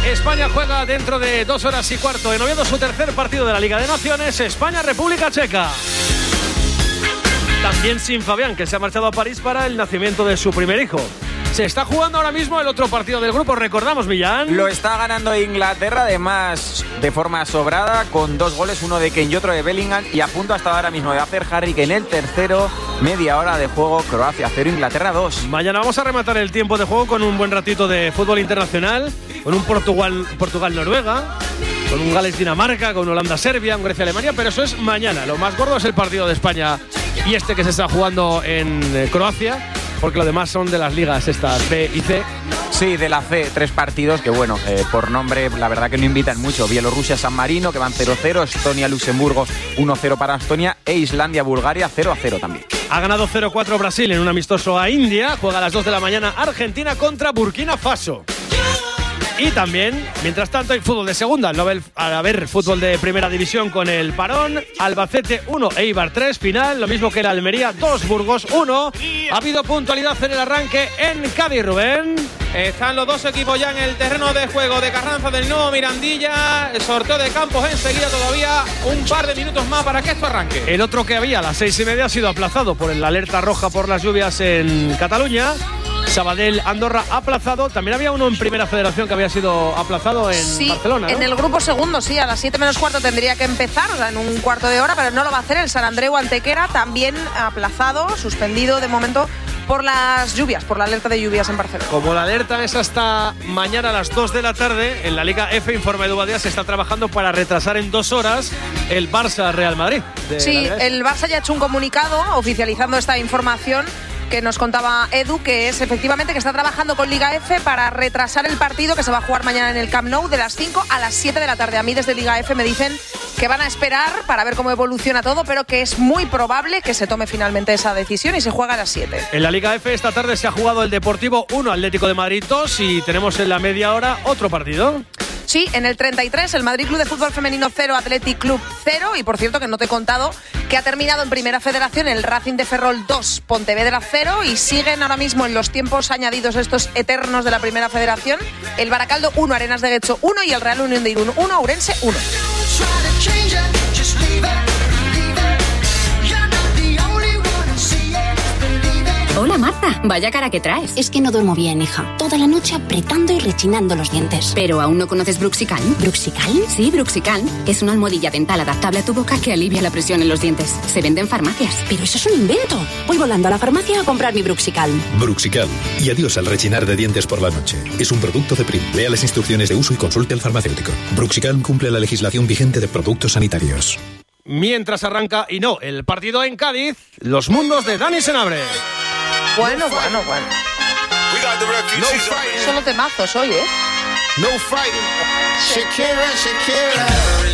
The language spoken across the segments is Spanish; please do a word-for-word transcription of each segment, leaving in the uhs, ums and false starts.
España juega dentro de dos horas y cuarto en Oviedo su tercer partido de la Liga de Naciones, España-República Checa. También sin Fabián, que se ha marchado a París para el nacimiento de su primer hijo. Se está jugando ahora mismo el otro partido del grupo, recordamos, Millán. Lo está ganando Inglaterra, además de forma sobrada, con dos goles, uno de Kane y otro de Bellingham, y a punto hasta ahora mismo de hacer Harry Kane el tercero. Media hora de juego, Croacia cero, Inglaterra dos. Mañana vamos a rematar el tiempo de juego con un buen ratito de fútbol internacional, con un Portugal, Portugal-Noruega, con un Gales-Dinamarca, con Holanda-Serbia, un Grecia-Alemania, pero eso es mañana. Lo más gordo es el partido de España y este que se está jugando en Croacia, porque lo demás son de las ligas estas B y C. Sí, de la C, tres partidos que, bueno, eh, por nombre, la verdad que no invitan mucho. Bielorrusia-San Marino, que van cero cero, Estonia-Luxemburgo, uno cero para Estonia, e Islandia-Bulgaria, cero a cero también. Ha ganado cero cuatro Brasil en un amistoso a India. Juega a las dos de la mañana Argentina contra Burkina Faso. Y también, mientras tanto, hay fútbol de segunda. No al haber fútbol de primera división con el parón. Albacete uno, Eibar tres, final. Lo mismo que el Almería dos, Burgos uno. Ha habido puntualidad en el arranque en Cádiz, Rubén. Están los dos equipos ya en el terreno de juego de Carranza del nuevo Mirandilla. El sorteo de campos enseguida, todavía un par de minutos más para que esto arranque. El otro que había a las seis y media ha sido aplazado por la alerta roja por las lluvias en Cataluña. Sabadell Andorra aplazado. También había uno en Primera Federación que había sido aplazado en sí, Barcelona, ¿no? En el grupo segundo, sí, a las siete menos cuarto tendría que empezar, o sea, en un cuarto de hora, pero no lo va a hacer. El Sant Andreu Antequera también aplazado, suspendido de momento por las lluvias, por la alerta de lluvias en Barcelona. Como la alerta es hasta mañana a las dos de la tarde, en la Liga F, informa Edu Badía, se está trabajando para retrasar en dos horas el Barça-Real Madrid. Sí, el Barça ya ha hecho un comunicado oficializando esta información que nos contaba Edu, que es efectivamente que está trabajando con Liga F para retrasar el partido que se va a jugar mañana en el Camp Nou de las cinco a las siete de la tarde. A mí desde Liga F me dicen que van a esperar para ver cómo evoluciona todo, pero que es muy probable que se tome finalmente esa decisión y se juega a las siete. En la Liga F esta tarde se ha jugado el Deportivo uno, Atlético de Madrid dos, y tenemos en la media hora otro partido. Sí, en el treinta y tres el Madrid Club de Fútbol Femenino cero, Athletic Club cero, y por cierto que no te he contado que ha terminado en Primera Federación el Racing de Ferrol dos, Pontevedra cero, y siguen ahora mismo en los tiempos añadidos estos eternos de la Primera Federación el Baracaldo uno, Arenas de Guecho uno y el Real Unión de Irún uno, Ourense uno. Hola Marta, vaya cara que traes. Es que no duermo bien, hija. Toda la noche apretando y rechinando los dientes. ¿Pero aún no conoces Bruxicalm? ¿Bruxicalm? Sí, Bruxicalm. Es una almohadilla dental adaptable a tu boca que alivia la presión en los dientes. Se vende en farmacias. Pero eso es un invento. Voy volando a la farmacia a comprar mi Bruxicalm. Bruxicalm. Y adiós al rechinar de dientes por la noche. Es un producto de Prim. Lea las instrucciones de uso y consulte al farmacéutico. Bruxicalm cumple la legislación vigente de productos sanitarios. Mientras arranca, y no, el partido en Cádiz, los mundos de Dani Senabre. Bueno, bueno, bueno. No fighting. Solo temazos hoy, ¿eh? No fighting. Shakira, Shakira.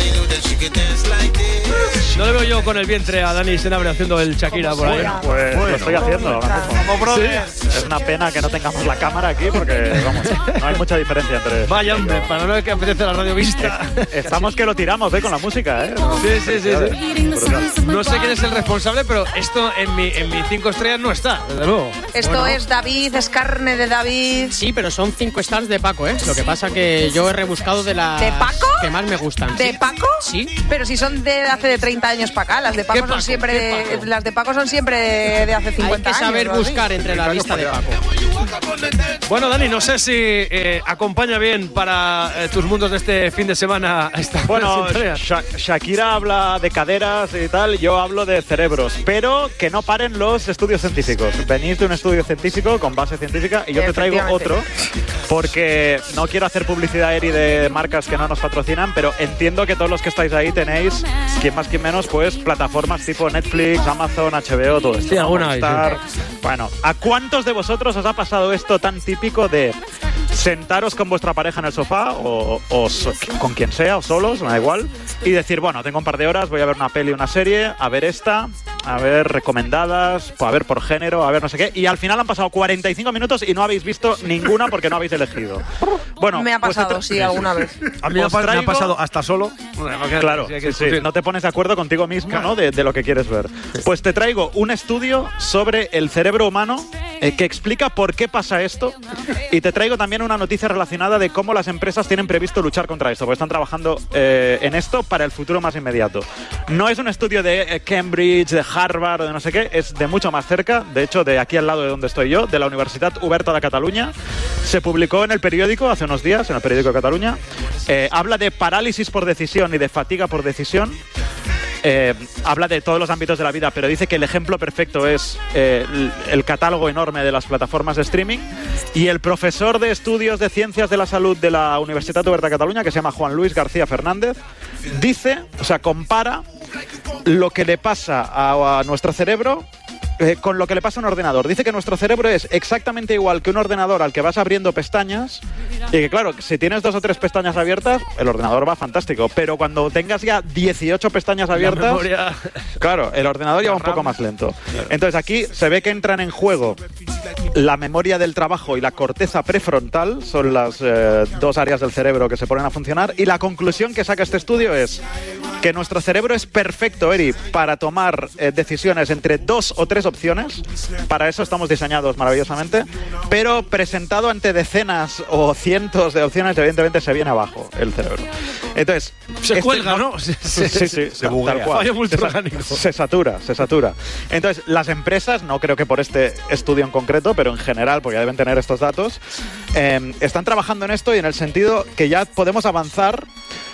No le veo yo con el vientre a Dani Senabre haciendo el Shakira por ahí. Pues bueno, lo estoy haciendo. ¿Sí? Es una pena que no tengamos la cámara aquí porque, vamos, no hay mucha diferencia entre... Vaya, hombre, para no que apetece la radio vista. Estamos que lo tiramos, ¿eh? Con la música, ¿eh? Sí, sí, sí, sí. No sé quién es el responsable, pero esto en mi, en mi cinco estrellas no está, desde luego. Esto bueno. es David, es carne de David. Sí, pero son cinco stars de Paco, ¿eh? Lo que pasa que yo he rebuscado de las ¿De Paco? que más me gustan. ¿De ¿sí? Paco? Sí. Pero si son de hace de treinta años para acá, las de Paco, Paco? son siempre Paco? las de Paco son siempre de hace cincuenta años. Hay que saber años, buscar ¿sí? entre la lista de Paco. Bueno, Dani, no sé si eh, acompaña bien para eh, tus mundos de este fin de semana esta Bueno, Sha- Shakira habla de caderas y tal, yo hablo de cerebros, pero que no paren los estudios científicos. Venís de un estudio científico con base científica y yo te traigo otro porque no quiero hacer publicidad Eri de marcas que no nos patrocinan, pero entiendo que todos los que estáis ahí tenéis, quien más quien menos, pues plataformas tipo Netflix, Amazon, H B O, todo esto. Sí, alguna hay, sí. Bueno, ¿a cuántos de vosotros os ha pasado esto tan típico de sentaros con vuestra pareja en el sofá o, o so, con quien sea o solos, me da igual, y decir, bueno, tengo un par de horas, voy a ver una peli, una serie, a ver esta, a ver recomendadas, a ver por género, a ver no sé qué, y al final han pasado cuarenta y cinco minutos y no habéis visto ninguna porque no habéis elegido? Bueno, me ha pasado, pues sí, alguna vez. A mí me ha, traigo... me ha pasado hasta solo. Claro, sí, sí, no te pones de acuerdo contigo mismo, claro, ¿no? De, de lo que quieres ver. Pues te traigo un estudio sobre el cerebro humano eh, que explica por qué pasa esto. Y te traigo también una noticia relacionada de cómo las empresas tienen previsto luchar contra esto, porque están trabajando eh, en esto para el futuro más inmediato. No es un estudio de eh, Cambridge, de Harvard o de no sé qué, es de mucho más cerca, de hecho de aquí al lado de donde estoy yo, de la Universitat Oberta de Cataluña. Se publicó en el periódico hace unos días, en el periódico de Cataluña. Eh, habla de parálisis por decisión y de fatiga por decisión. Eh, habla de todos los ámbitos de la vida, pero dice que el ejemplo perfecto es eh, el, el catálogo enorme de las plataformas de streaming. Y el profesor de estudios de ciencias de la salud de la Universitat Oberta de Cataluña, que se llama Juan Luis García Fernández, dice, o sea, compara lo que le pasa a, a nuestro cerebro Eh, con lo que le pasa a un ordenador. Dice que nuestro cerebro es exactamente igual que un ordenador al que vas abriendo pestañas y que, claro, si tienes dos o tres pestañas abiertas, el ordenador va fantástico, pero cuando tengas ya dieciocho pestañas abiertas, memoria... claro, el ordenador ya va un poco más lento. Claro. Entonces aquí se ve que entran en juego la memoria del trabajo y la corteza prefrontal, son las eh, dos áreas del cerebro que se ponen a funcionar, y la conclusión que saca este estudio es que nuestro cerebro es perfecto, Eri, para tomar eh, decisiones entre dos o tres opciones. Para eso estamos diseñados maravillosamente, pero presentado ante decenas o cientos de opciones, evidentemente se viene abajo el cerebro. Entonces se este no, cuelga, ¿no? Sí, sí, sí, se, se buguea. Se, se satura, se satura. Entonces las empresas, no creo que por este estudio en concreto, pero en general, porque ya deben tener estos datos, eh, están trabajando en esto, y en el sentido que ya podemos avanzar.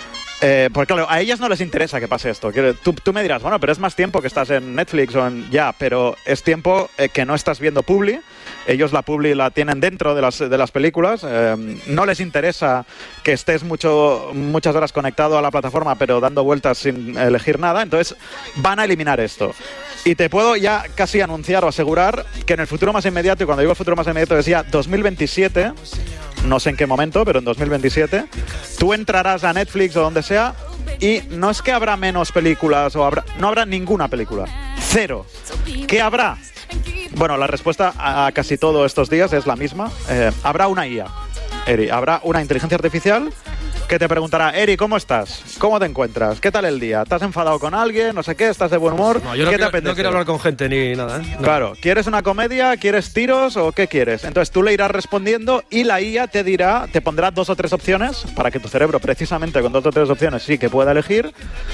Eh, porque claro, a ellas no les interesa que pase esto. Tú, tú me dirás, bueno, pero es más tiempo que estás en Netflix o en... Ya, pero es tiempo eh, que no estás viendo Publi. Ellos la Publi la tienen dentro de las, de las películas. Eh, no les interesa que estés mucho, muchas horas conectado a la plataforma, pero dando vueltas sin elegir nada. Entonces van a eliminar esto. Y te puedo ya casi anunciar o asegurar que en el futuro más inmediato, y cuando digo el futuro más inmediato es ya dos mil veintisiete... no sé en qué momento, pero en dos mil veintisiete, tú entrarás a Netflix o donde sea y no es que habrá menos películas o habrá, no habrá ninguna película. Cero. ¿Qué habrá? Bueno, la respuesta a casi todos estos días es la misma. Eh, habrá una I A, Eri, habrá una inteligencia artificial que te preguntará, Eri, ¿cómo estás? ¿Cómo te encuentras? ¿Qué tal el día? ¿Estás enfadado con alguien? No sé qué, ¿estás de buen humor? No, yo no ¿Qué quiero, te apetece? No quiero hablar con gente ni nada, ¿eh? No. Claro, ¿quieres una comedia? ¿Quieres tiros? ¿O qué quieres? Entonces tú le irás respondiendo y la I A te dirá, te pondrá dos o tres opciones para que tu cerebro, precisamente con dos o tres opciones, sí que pueda elegir,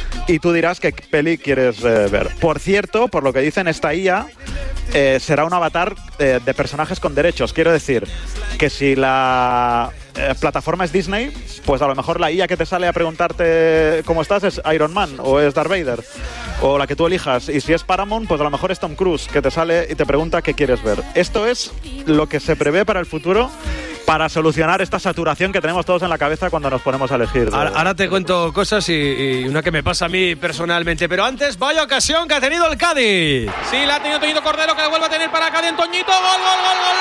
y tú dirás qué peli quieres eh, ver. Por cierto, por lo que dicen, esta I A eh, será un avatar eh, de personajes con derechos. Quiero decir que si la eh, plataforma es Disney, pues a lo mejor la I A que te sale a preguntarte cómo estás es Iron Man o es Darth Vader o la que tú elijas, y si es Paramount, pues a lo mejor es Tom Cruise que te sale y te pregunta qué quieres ver. Esto es lo que se prevé para el futuro para solucionar esta saturación que tenemos todos en la cabeza cuando nos ponemos a elegir. Ahora, ahora te cuento cosas y, y una que me pasa a mí personalmente, pero antes, vaya ocasión que ha tenido el Cádiz. Sí, la ha tenido Toñito Cordero, que la vuelve a tener para Cádiz en Toñito. ¡Gol, gol, gol, gol!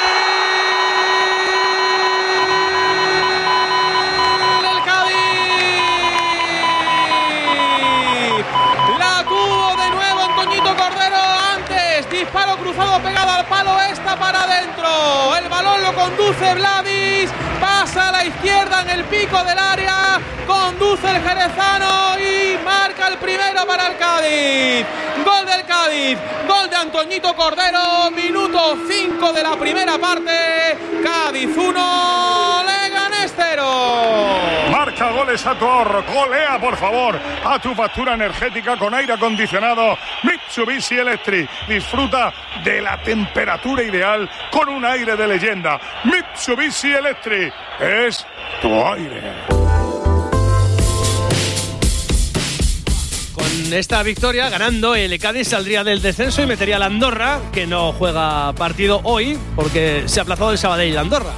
Disparo cruzado pegado al palo, esta para adentro. El balón lo conduce Vladis, pasa a la izquierda en el pico del área, conduce el jerezano y marca el primero para el Cádiz. Gol del Cádiz, gol de Antoñito Cordero, minuto cinco de la primera parte. Cádiz uno, Leganés cero. Marca goles a tu ahorro, golea por favor a tu factura energética con aire acondicionado Mitsubishi Electric. Disfruta de la temperatura ideal con un aire de leyenda. Mitsubishi Electric es tu aire. Con esta victoria, ganando, el Cádiz saldría del descenso y metería a la Andorra, que no juega partido hoy porque se ha aplazado el Sabadell y la Andorra.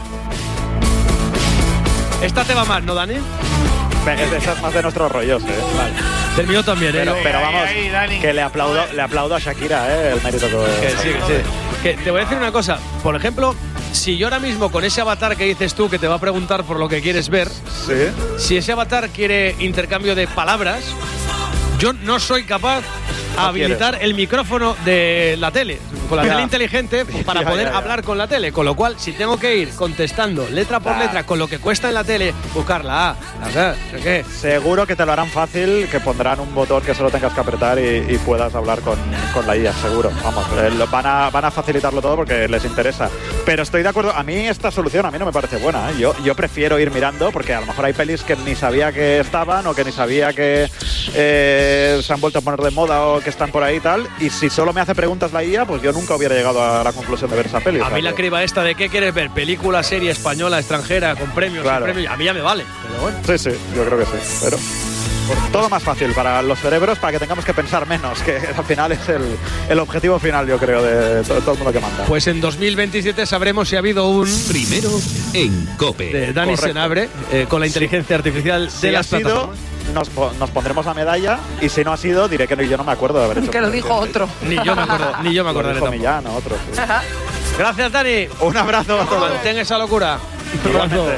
Esta te va mal, ¿no, Dani? Esa es más de nuestros rollos, ¿eh? Vale. Del mío también, ¿eh? Pero, pero vamos, ahí, ahí, que le aplaudo, le aplaudo a Shakira, ¿eh? El mérito que... Que sí, que sí. Que te voy a decir una cosa. Por ejemplo, si yo ahora mismo con ese avatar que dices tú, que te va a preguntar por lo que quieres ver, ¿sí? Si ese avatar quiere intercambio de palabras, yo no soy capaz a habilitar el micrófono de la tele, con la ya. tele inteligente, para ya, poder ya, ya. hablar con la tele. Con lo cual, si tengo que ir contestando letra por ah. letra con lo que cuesta en la tele, buscar la A, la B, no sé qué. Seguro que te lo harán fácil, que pondrán un botón que solo tengas que apretar y, y puedas hablar con, con la I A, seguro. Vamos, van a, van a facilitarlo todo porque les interesa. Pero estoy de acuerdo, a mí esta solución a mí no me parece buena, ¿eh? Yo, yo prefiero ir mirando, porque a lo mejor hay pelis que ni sabía que estaban o que ni sabía que eh, se han vuelto a poner de moda o que están por ahí y tal, y si solo me hace preguntas la I A, pues yo nunca hubiera llegado a la conclusión de ver esa peli. A o sea, mí la que... criba esta de qué quieres ver, película, serie española, extranjera, con premios, claro. sin premios, a mí ya me vale, pero bueno. Sí, sí, yo creo que sí, pero... todo más fácil para los cerebros, para que tengamos que pensar menos, que al final es el, el objetivo final, yo creo, de todo, todo el mundo que manda. Pues en dos mil veintisiete sabremos si ha habido un Primero en COPE. de Dani Correcto. Senabre eh, con la inteligencia artificial Si de ha las sido, plataformas. nos, po- nos pondremos la medalla, y si no ha sido, diré que no, yo no me acuerdo de haber hecho. Que lo dijo otro. Ni yo me acuerdo, ni yo me Lo acordaré dijo tampoco. Millán, ¿no? Otro, sí. Gracias, Dani. Un abrazo a todos. Mantén esa locura. Igualmente.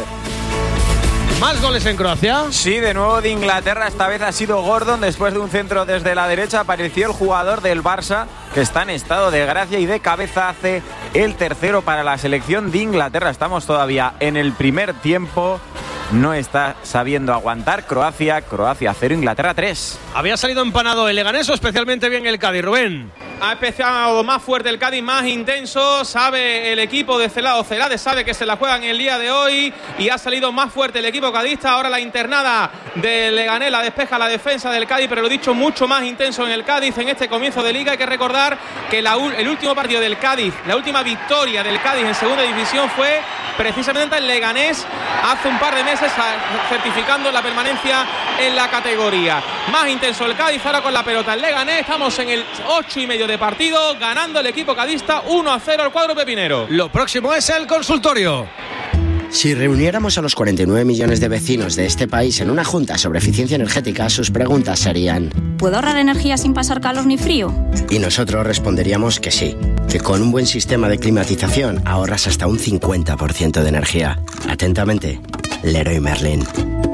¿Más goles en Croacia? Sí, de nuevo de Inglaterra, esta vez ha sido Gordon. Después de un centro desde la derecha apareció el jugador del Barça, que está en estado de gracia, y de cabeza hace el tercero para la selección de Inglaterra. Estamos todavía en el primer tiempo. No está sabiendo aguantar Croacia. Croacia cero, Inglaterra tres. Había salido empanado el Leganés o especialmente bien el Cádiz, Rubén. Ha empezado más fuerte el Cádiz, más intenso. Sabe el equipo de Celado Celades, sabe que se la juegan el día de hoy y ha salido más fuerte el equipo cadista. Ahora la internada del Leganés la despeja la defensa del Cádiz, pero lo dicho, mucho más intenso en el Cádiz en este comienzo de liga. Hay que recordar que la, el último partido del Cádiz, la última victoria del Cádiz en segunda división fue precisamente el Leganés hace un par de meses, certificando la permanencia en la categoría. Más intenso el Cádiz ahora con la pelota el Leganés. Estamos en el ocho y medio de partido, ganando el equipo cadista uno a cero al cuadro pepinero. Lo próximo es el consultorio. Si reuniéramos a los cuarenta y nueve millones de vecinos de este país en una junta sobre eficiencia energética, sus preguntas serían: ¿puedo ahorrar energía sin pasar calor ni frío? Y nosotros responderíamos que sí, que con un buen sistema de climatización ahorras hasta un cincuenta por ciento de energía. Atentamente, Leroy Merlin.